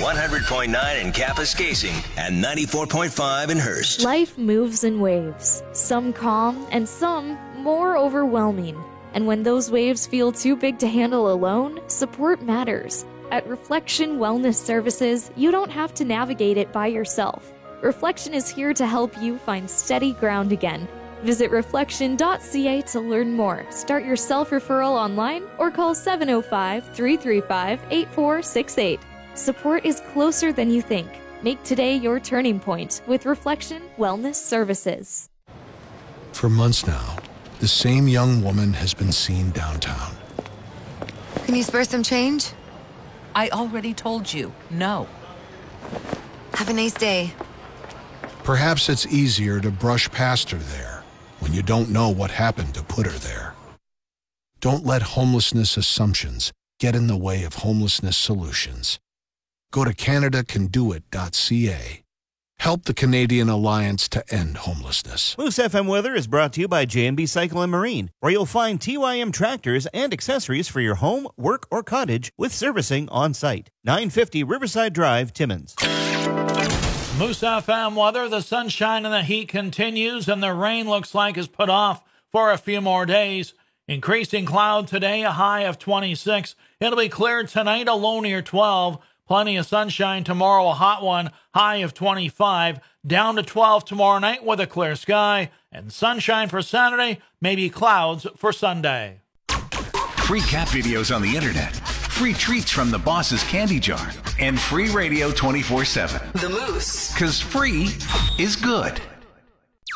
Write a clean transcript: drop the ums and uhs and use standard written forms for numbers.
100.9 in Kapuskasing and 94.5 in Hearst. Life moves in waves, some calm and some more overwhelming. And when those waves feel too big to handle alone, support matters. At Reflection Wellness Services, you don't have to navigate it by yourself. Reflection is here to help you find steady ground again. Visit reflection.ca to learn more. Start your self-referral online or call 705-335-8468. Support is closer than you think. Make today your turning point with Reflection Wellness Services. For months now, the same young woman has been seen downtown. Can you spare some change? I already told you, no. Have a nice day. Perhaps it's easier to brush past her there when you don't know what happened to put her there. Don't let homelessness assumptions get in the way of homelessness solutions. Go to CanadaCanDoIt.ca. Help the Canadian Alliance to End Homelessness. Moose FM weather is brought to you by J&B Cycle and Marine, where you'll find TYM tractors and accessories for your home, work, or cottage with servicing on site. 950 Riverside Drive, Timmins. Moose FM weather, the sunshine and the heat continues, and the rain looks like is put off for a few more days. Increasing cloud today, a high of 26. It'll be clear tonight, a low near 12. Plenty of sunshine tomorrow, a hot one, high of 25. Down to 12 tomorrow night with a clear sky. And sunshine for Saturday, maybe clouds for Sunday. Free cat videos on the internet. Free treats from the boss's candy jar. And free radio 24/7. The Moose. 'Cause free is good.